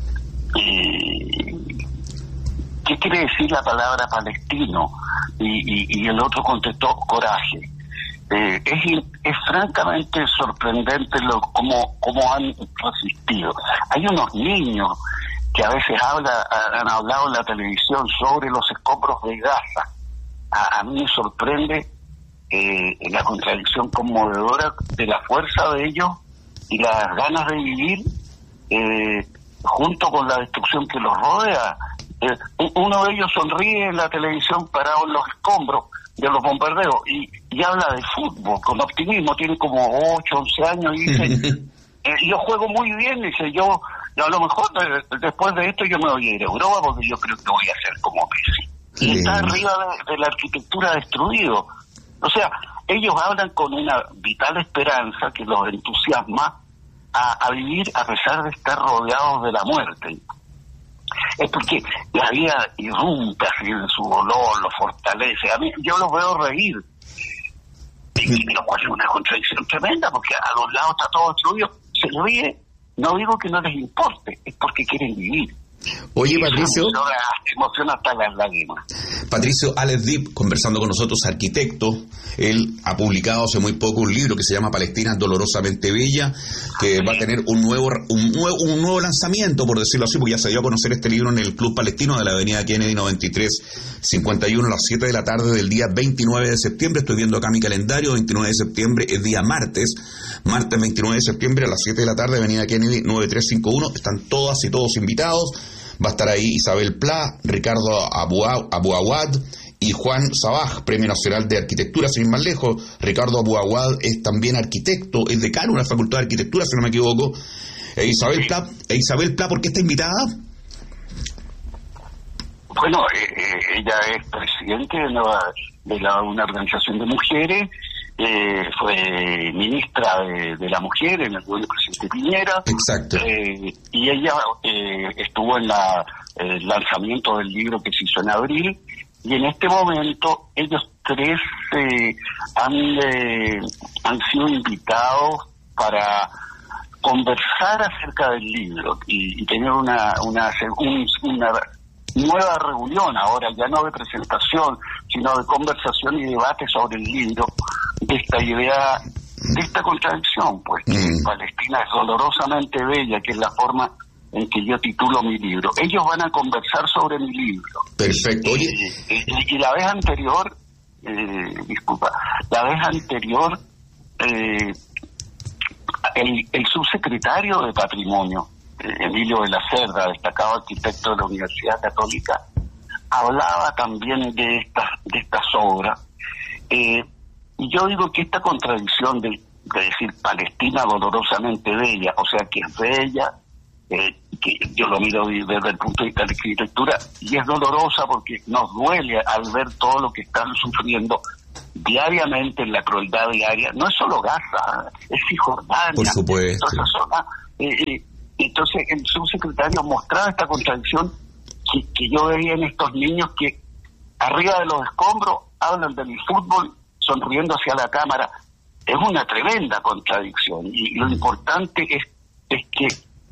eh, ¿qué quiere decir la palabra palestino? Y, y, y el otro contestó coraje. Eh, es, es francamente sorprendente lo cómo, cómo han resistido. Hay unos niños que a veces habla, han hablado en la televisión sobre los escombros de Gaza. A, a mí me sorprende eh, la contradicción conmovedora de la fuerza de ellos y las ganas de vivir eh, junto con la destrucción que los rodea. Eh, uno de ellos sonríe en la televisión parado en los escombros, de los bombardeos, y, y habla de fútbol con optimismo, tiene como ocho, once años, y dice, eh, yo juego muy bien, dice, yo, yo a lo mejor de, después de esto yo me voy a ir a Europa porque yo creo que voy a ser como Messi. Y está arriba de, de la arquitectura destruido. O sea, ellos hablan con una vital esperanza que los entusiasma a, a vivir a pesar de estar rodeados de la muerte. Es porque la vida irrumpe así en su dolor, lo fortalece. A mí, yo los veo reír, y lo cual es una contradicción tremenda, porque a los lados está todo destruido. Se ríe, no digo que no les importe, es porque quieren vivir. Oye, Patricio, emociona, emociona hasta las lágrimas. Patricio Alex Dip, conversando con nosotros, arquitecto. Él ha publicado hace muy poco un libro que se llama Palestina dolorosamente bella, que va a tener un nuevo un nuevo, un nuevo lanzamiento, por decirlo así, porque ya se dio a conocer este libro en el Club Palestino de la avenida Kennedy noventa y tres cincuenta y uno a las siete de la tarde del día veintinueve de septiembre. Estoy viendo acá mi calendario, veintinueve de septiembre es día martes, martes veintinueve de septiembre a las siete de la tarde, avenida Kennedy noventa y tres cincuenta y uno. Están todas y todos invitados. Va a estar ahí Isabel Pla, Ricardo Abuawad y Juan Sabaj, Premio Nacional de Arquitectura, sin ir más lejos. Ricardo Abuawad es también arquitecto, es decano de la Facultad de Arquitectura, si no me equivoco. E Isabel Pla, e Isabel Pla, ¿por qué está invitada? Bueno, eh, ella es presidente de, la, de la, una organización de mujeres, eh, fue ministra de, de la mujer en el gobierno del presidente Piñera. Exacto. Eh, y ella eh, estuvo en la, el lanzamiento del libro que se hizo en abril, y en este momento ellos tres eh, han, eh, han sido invitados para conversar acerca del libro y, y tener una, una, un, una nueva reunión, ahora ya no de presentación, sino de conversación y debate sobre el libro, de esta idea, de esta contradicción, pues, que mm. Palestina es dolorosamente bella, que es la forma en que yo titulo mi libro. Ellos van a conversar sobre mi libro. Perfecto. Oye. Y, y, y la vez anterior, eh, disculpa, la vez anterior, eh, el, el subsecretario de Patrimonio, Emilio de la Cerda, destacado arquitecto de la Universidad Católica, hablaba también de estas de estas obras. Eh, y yo digo que esta contradicción de, de decir Palestina dolorosamente bella, o sea que es bella, eh, que yo lo miro desde el punto de vista de la arquitectura, y es dolorosa porque nos duele al ver todo lo que están sufriendo diariamente en la crueldad diaria. No es solo Gaza, es Cisjordania. Por supuesto. Toda esa zona, eh, eh, Entonces el subsecretario mostraba esta contradicción que, que yo veía en estos niños que arriba de los escombros hablan del fútbol sonriendo hacia la cámara. Es una tremenda contradicción, y lo importante es, es que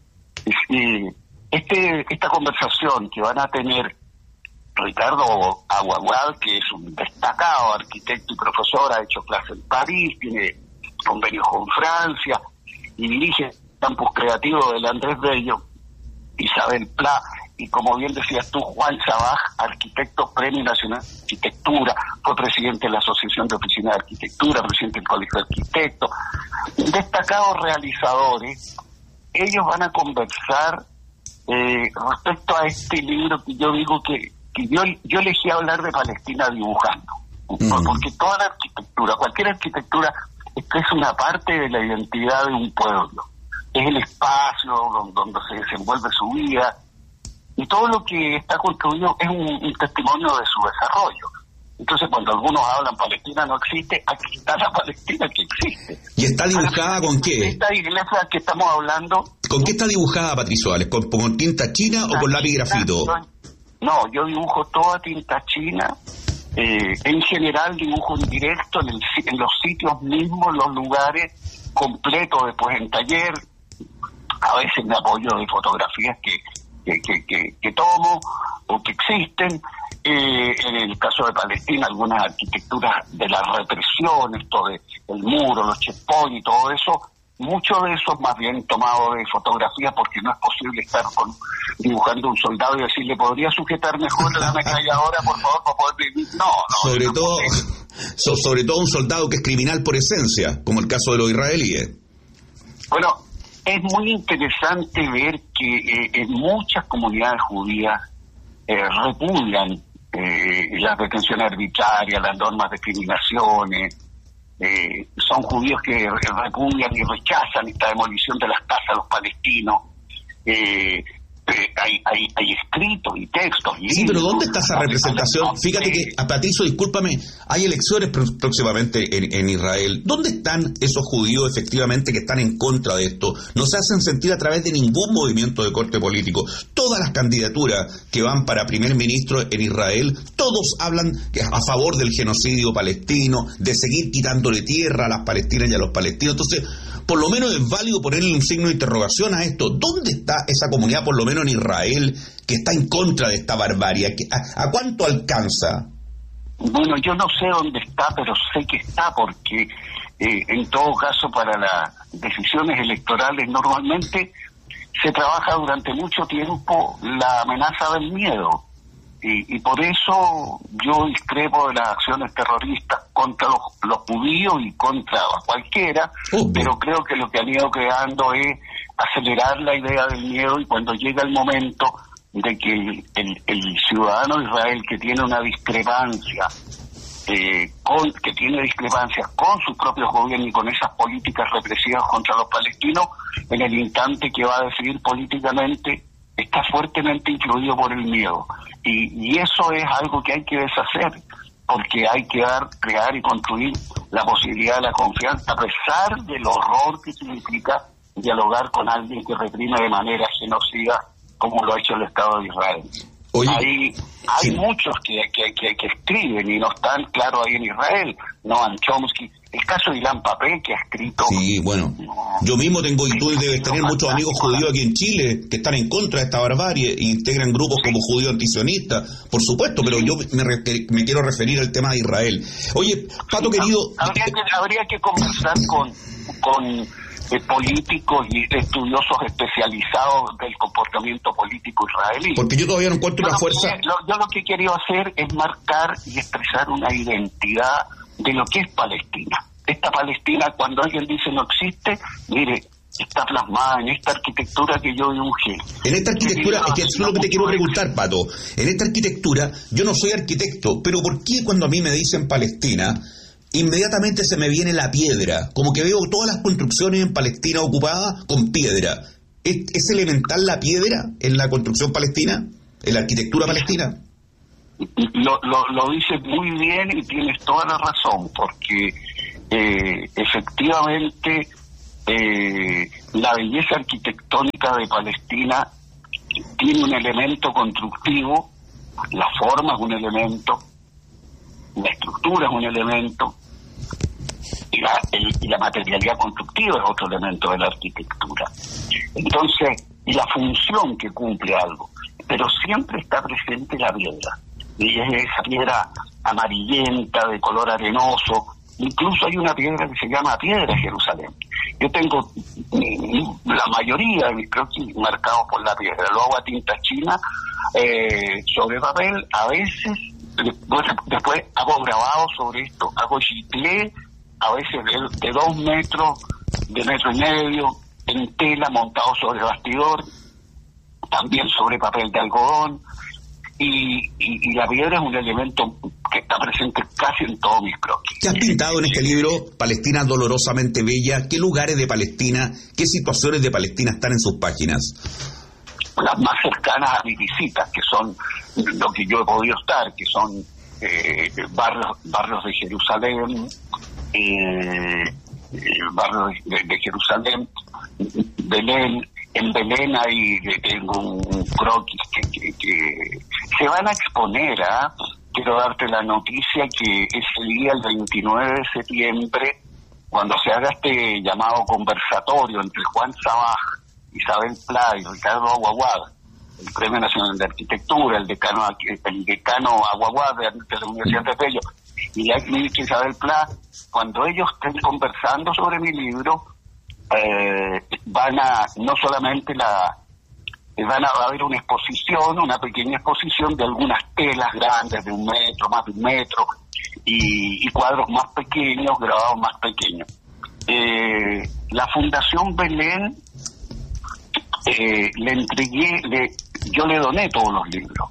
es, este esta conversación que van a tener Ricardo Abuawad, que es un destacado arquitecto y profesor, ha hecho clase en París, tiene convenios con Francia y dirige Campus Creativo del Andrés Bello, Isabel Pla, y como bien decías tú, Juan Sabaj, arquitecto Premio Nacional de Arquitectura, fue presidente de la Asociación de Oficinas de Arquitectura, presidente del Colegio de Arquitectos, destacados realizadores. Ellos van a conversar eh, respecto a este libro que yo digo que, que yo, yo elegí hablar de Palestina dibujando, mm. porque toda la arquitectura, cualquier arquitectura, esta es una parte de la identidad de un pueblo. Es el espacio donde se desenvuelve su vida, y todo lo que está construido es un, un testimonio de su desarrollo. Entonces, cuando algunos hablan Palestina no existe, aquí está la Palestina que existe. ¿Y está dibujada con qué? Esta iglesia que estamos hablando... ¿Con qué está dibujada, Patricio Alex? ¿Con, con tinta china o con lápiz grafito? No, yo dibujo toda tinta china. Eh, en general dibujo en directo, en, el, en los sitios mismos, los lugares completos, después en taller. A veces me apoyo de fotografías que, que, que, que, que tomo o que existen. Eh, en el caso de Palestina, algunas arquitecturas de la represión, esto de el muro, los checkpoints y todo eso, mucho de eso es más bien tomado de fotografía, porque no es posible estar con, dibujando un soldado y decirle, ¿podría sujetar mejor la ametralladora, por favor, para poder vivir? No, no. Sobre no todo, so, sobre todo un soldado que es criminal por esencia, como el caso de los israelíes. Bueno, es muy interesante ver que eh, en muchas comunidades judías eh, repudian eh, las detenciones arbitrarias, las normas de discriminaciones. Eh, son judíos que repudian y rechazan esta demolición de las casas a los palestinos. Eh, eh, hay, hay, hay escritos y textos. Sí, pero ¿dónde está esa representación? Fíjate que, a Patricio, discúlpame, hay elecciones pr- próximamente en, en Israel. ¿Dónde están esos judíos efectivamente que están en contra de esto? No se hacen sentir a través de ningún movimiento de corte político. Todas las candidaturas que van para primer ministro en Israel, todos hablan a favor del genocidio palestino, de seguir quitándole tierra a las palestinas y a los palestinos. Entonces, por lo menos es válido ponerle un signo de interrogación a esto. ¿Dónde está esa comunidad, por lo menos en Israel, que está en contra de esta barbarie? ¿A, a cuánto alcanza? Bueno, yo no sé dónde está, pero sé que está, porque eh, en todo caso para las decisiones electorales normalmente se trabaja durante mucho tiempo la amenaza del miedo. Y, y por eso yo discrepo de las acciones terroristas contra los, los judíos y contra cualquiera, uh-huh. pero creo que lo que han ido creando es acelerar la idea del miedo, y cuando llega el momento de que el, el, el ciudadano de Israel que tiene una discrepancia, eh, con, que tiene discrepancias con sus propios gobiernos y con esas políticas represivas contra los palestinos, en el instante que va a decidir políticamente, está fuertemente influido por el miedo. Y, y eso es algo que hay que deshacer, porque hay que dar, crear y construir la posibilidad de la confianza, a pesar del horror que significa dialogar con alguien que reprime de manera genocida, como lo ha hecho el Estado de Israel. Oye, hay hay sí. muchos que, que, que, que escriben y no están, claro, ahí en Israel. Noam Chomsky, el caso de Ilan Pappé, que ha escrito... Sí, bueno, yo mismo tengo, y tú debes tener muchos amigos judíos aquí en Chile que están en contra de esta barbarie e integran grupos como judíos antisionistas, por supuesto, pero yo me, me quiero referir al tema de Israel. Oye, Pato querido... Habría que, habría que conversar con... con de políticos y estudiosos especializados del comportamiento político israelí. Porque yo todavía no encuentro una fuerza... Que, lo, yo lo que he querido hacer es marcar y expresar una identidad de lo que es Palestina. Esta Palestina, cuando alguien dice no existe, mire, está plasmada en esta arquitectura que yo dibujé. En esta arquitectura, es que eso es lo que te quiero preguntar, Pato. En esta arquitectura, yo no soy arquitecto, pero ¿por qué cuando a mí me dicen Palestina, inmediatamente se me viene la piedra? Como que veo todas las construcciones en Palestina ocupadas con piedra. ¿Es, es elemental la piedra en la construcción palestina? ¿En la arquitectura palestina? Lo, lo, lo dices muy bien y tienes toda la razón, porque eh, efectivamente eh, la belleza arquitectónica de Palestina tiene un elemento constructivo, la forma es un elemento, la estructura es un elemento, y la, el, y la materialidad constructiva es otro elemento de la arquitectura. Entonces, y la función que cumple algo, pero siempre está presente la piedra, y es esa piedra amarillenta, de color arenoso. Incluso hay una piedra que se llama Piedra Jerusalén. Yo tengo la mayoría de mis croquis marcados por la piedra. Lo hago a tinta china eh, sobre papel, a veces. Después, después hago grabados sobre esto, hago gitlé, a veces de, de dos metros, de metro y medio, en tela, montado sobre bastidor, también sobre papel de algodón, y, y, y la piedra es un elemento que está presente casi en todos mis croquis. ¿Qué has pintado en este libro, Palestina dolorosamente bella? ¿Qué lugares de Palestina, qué situaciones de Palestina están en sus páginas? Las más cercanas a mis visitas, que son lo que yo he podido estar, que son eh, barrios barrios de Jerusalén, eh, barrios de, de Jerusalén, Belén. En Belén hay, tengo un, un croquis que, que, que se van a exponer. ¿eh? Quiero darte la noticia que ese día, el veintinueve de septiembre, cuando se haga este llamado conversatorio entre Juan Sabaj, Isabel Pla y Ricardo Aguaguad, el Premio Nacional de Arquitectura, el decano el decano Aguaguad de, de la Universidad de Bello y la ministra Isabel Pla, cuando ellos estén conversando sobre mi libro, eh, van a, no solamente la, van a, va a haber una exposición, una pequeña exposición de algunas telas grandes de un metro, más de un metro, y, y cuadros más pequeños, grabados más pequeños. Eh, la Fundación Belén, Eh, le entregué, le, yo le doné todos los libros. O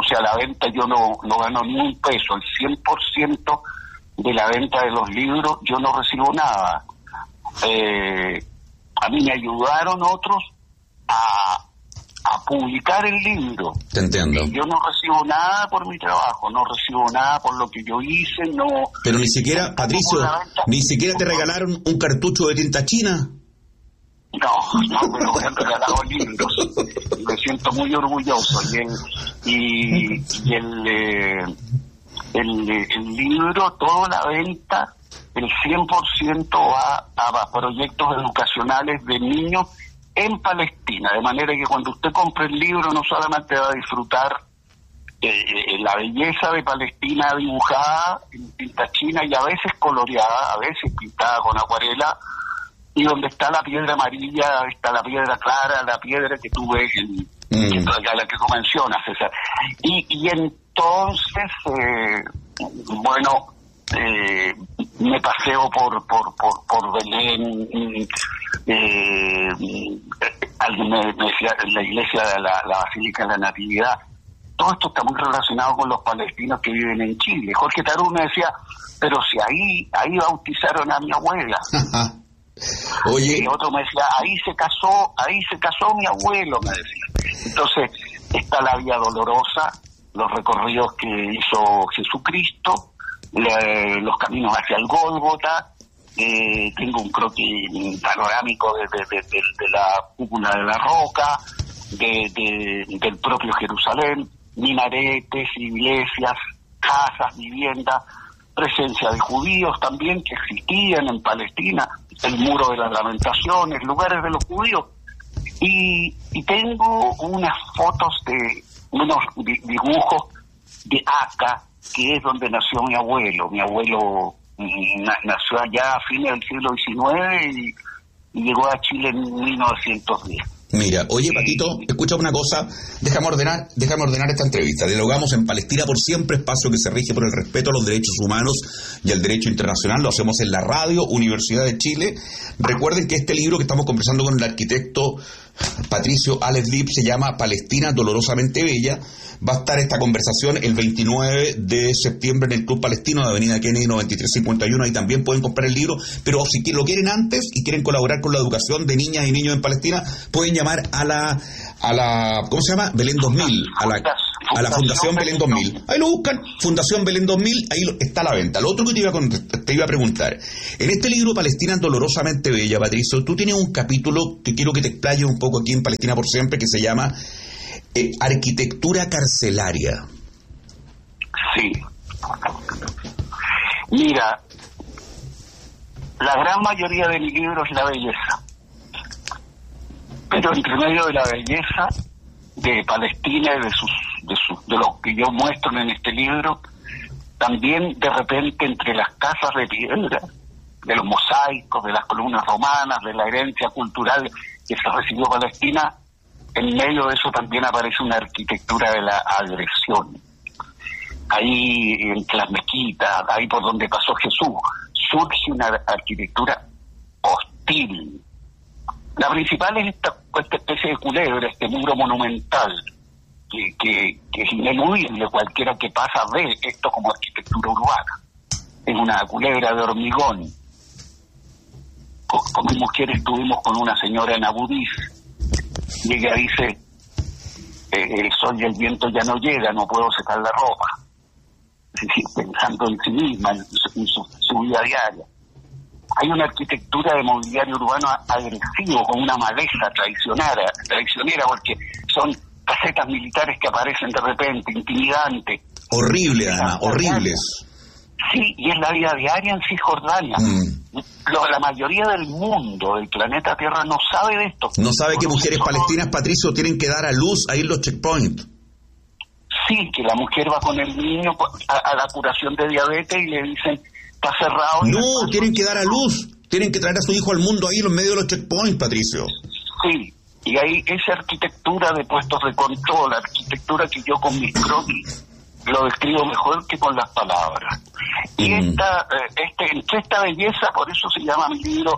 sea, la venta yo no, no gano ni un peso, el cien por ciento de la venta de los libros yo no recibo nada. Eh, a mí me ayudaron otros a, a publicar el libro. Te entiendo. Y yo no recibo nada por mi trabajo, no recibo nada por lo que yo hice, no... Pero ni siquiera, Patricio, ni siquiera te regalaron un cartucho de tinta china. No, no, pero me han regalado libros. Me siento muy orgulloso. Y el, y, y el, eh, el, el libro, toda la venta, el cien por ciento va a proyectos educacionales de niños en Palestina. De manera que cuando usted compre el libro no solamente va a disfrutar eh, la belleza de Palestina dibujada en tinta china y a veces coloreada, a veces pintada con acuarela, y donde está la piedra amarilla, está la piedra clara, la piedra que tú ves, en, mm. a la que tú mencionas, César. Y, y entonces, eh, bueno, eh, me paseo por por por, por Belén, eh, alguien me, me decía, la iglesia de la, la Basílica de la Natividad. Todo esto está muy relacionado con los palestinos que viven en Chile. Jorge Tarú me decía, pero si ahí, ahí bautizaron a mi abuela. Oye, y otro me decía, ahí se casó, ahí se casó mi abuelo, me decía. Entonces, está la Vía Dolorosa, los recorridos que hizo Jesucristo, le, los caminos hacia el Gólgota, eh, tengo un croquis panorámico de, de, de, de, de la cúpula de la Roca, de, de, del propio Jerusalén, minaretes, iglesias, casas, viviendas, presencia de judíos también que existían en Palestina, el Muro de las Lamentaciones, lugares de los judíos. Y, y tengo unas fotos de unos dibujos de Acá, que es donde nació mi abuelo. Mi abuelo na, nació allá a fines del siglo diecinueve y, y llegó a Chile en mil novecientos diez. Mira, oye, Patito, escucha una cosa, déjame ordenar, déjame ordenar esta entrevista. Dialogamos en Palestina por Siempre, espacio que se rige por el respeto a los derechos humanos y al derecho internacional. Lo hacemos en la radio Universidad de Chile. Recuerden que este libro que estamos conversando con el arquitecto Patricio Alex Lip se llama Palestina dolorosamente bella. Va a estar esta conversación el veintinueve de septiembre en el Club Palestino de Avenida Kennedy noventa y tres cincuenta y uno. Ahí también pueden comprar el libro, pero si lo quieren antes y quieren colaborar con la educación de niñas y niños en Palestina, pueden llamar a la, a la ¿cómo se llama? Belén dos mil, a la, a la Fundación Belén dos mil. Ahí lo buscan, Fundación Belén dos mil, ahí está a la venta. Lo otro que te iba a, te iba a preguntar, en este libro Palestina dolorosamente bella, Patricio, tú tienes un capítulo que quiero que te explayes un poco aquí en Palestina por Siempre, que se llama Eh, arquitectura carcelaria. Sí. Mira, la gran mayoría de mi libro es la belleza. Pero entre medio de la belleza de Palestina y de sus, de sus, de lo que yo muestro en este libro, también de repente entre las casas de piedra, de los mosaicos, de las columnas romanas, de la herencia cultural que se recibió Palestina, en medio de eso también aparece una arquitectura de la agresión. Ahí, entre las mezquitas, ahí por donde pasó Jesús, surge una arquitectura hostil. La principal es esta, esta especie de culebra, este muro monumental, que, que, que es ineludible. Cualquiera que pasa ve esto como arquitectura urbana. Es una culebra de hormigón. Con, con mi mujer estuvimos con una señora en Abu Dis, y ella dice, eh, el sol y el viento ya no llegan, no puedo secar la ropa. Sí, sí, pensando en sí misma, en su, en su, su vida diaria. Hay una arquitectura de mobiliario urbano agresivo, con una maleza traicionera, traicionera, porque son casetas militares que aparecen de repente, intimidantes. Horrible, Ana, horribles. Sí, y es la vida diaria en Cisjordania. Mm. Lo, la mayoría del mundo, del planeta Tierra, no sabe de esto. No sabe que mujeres palestinas, Patricio, tienen que dar a luz ahí en los checkpoints. Sí, que la mujer va con el niño a, a la curación de diabetes y le dicen, está cerrado. No, tienen que dar a luz. Tienen que traer a su hijo al mundo ahí en medio de los checkpoints, Patricio. Sí, y hay esa arquitectura de puestos de control, arquitectura que yo con mis croquis lo describo mejor que con las palabras. Y mm. esta, este, entre esta belleza, por eso se llama mi libro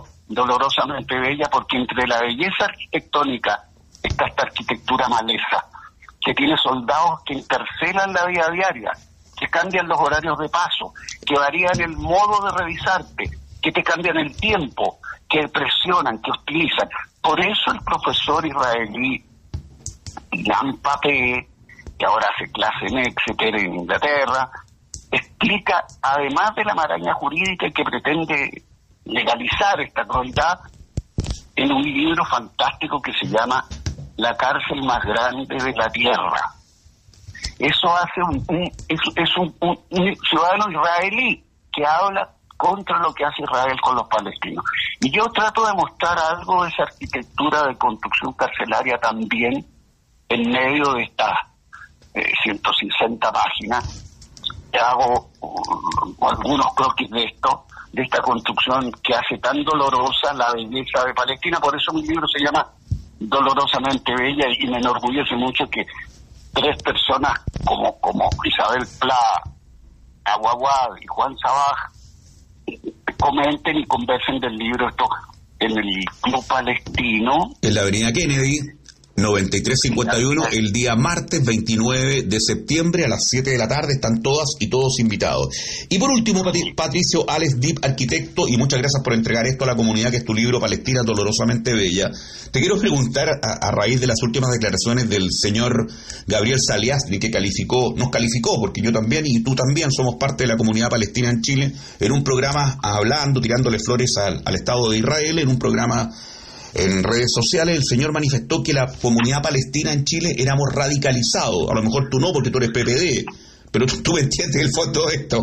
Dolorosamente Bella, porque entre la belleza arquitectónica está esta arquitectura maleza, que tiene soldados que encarcelan la vida diaria, que cambian los horarios de paso, que varían el modo de revisarte, que te cambian el tiempo, que presionan, que hostilizan. Por eso el profesor israelí Ilan Pappé, que ahora hace clase en Exeter en Inglaterra, explica, además de la maraña jurídica que pretende legalizar esta crueldad, en un libro fantástico que se llama La cárcel más grande de la tierra. Eso hace un, un, es, es un, un, un ciudadano israelí que habla contra lo que hace Israel con los palestinos. Y yo trato de mostrar algo de esa arquitectura de construcción carcelaria también en medio de estas eh, ciento sesenta páginas. Hago uh, algunos croquis de esto, de esta construcción que hace tan dolorosa la belleza de Palestina. Por eso mi libro se llama Dolorosamente Bella, y me enorgullece mucho que tres personas como como Isabel Pla, Aguaguad y Juan Sabaj comenten y conversen del libro esto en el Club Palestino. En la avenida Kennedy, noventa y tres cincuenta y uno, el día martes veintinueve de septiembre a las siete de la tarde. Están todas y todos invitados. Y por último, Pat- Patricio Alex Dip, arquitecto, y muchas gracias por entregar esto a la comunidad, que es tu libro Palestina Dolorosamente Bella. Te quiero preguntar, a, a raíz de las últimas declaraciones del señor Gabriel Saliasri, que calificó, nos calificó, porque yo también y tú también somos parte de la comunidad palestina en Chile, en un programa hablando, tirándole flores al, al Estado de Israel, en un programa en redes sociales. El señor manifestó que la comunidad palestina en Chile éramos radicalizados. A lo mejor tú no, porque tú eres P P D, pero tú, tú me entiendes el fondo de esto.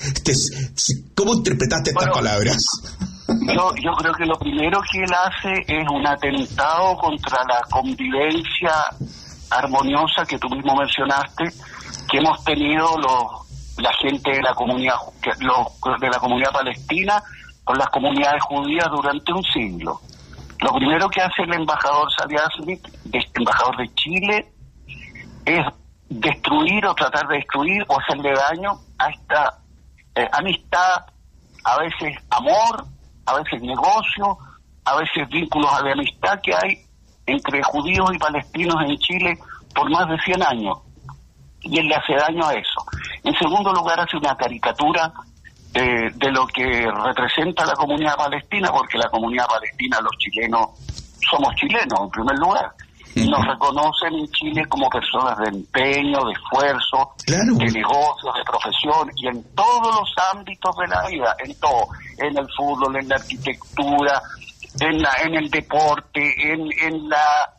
¿Cómo interpretaste estas bueno, palabras? Yo, yo creo que lo primero que él hace es un atentado contra la convivencia armoniosa que tú mismo mencionaste, que hemos tenido los, la gente de la comunidad, los de la comunidad palestina con las comunidades judías durante un siglo. Lo primero que hace el embajador Saliasri, embajador de Chile, es destruir o tratar de destruir o hacerle daño a esta eh, amistad, a veces amor, a veces negocio, a veces vínculos de amistad que hay entre judíos y palestinos en Chile por más de cien años. Y él le hace daño a eso. En segundo lugar, hace una caricatura Eh, de lo que representa la comunidad palestina, porque la comunidad palestina, los chilenos, somos chilenos en primer lugar, y nos reconocen en Chile como personas de empeño, de esfuerzo, claro, de negocios, de profesión, y en todos los ámbitos de la vida, en todo, en el fútbol, en la arquitectura, en la, en el deporte, en, en la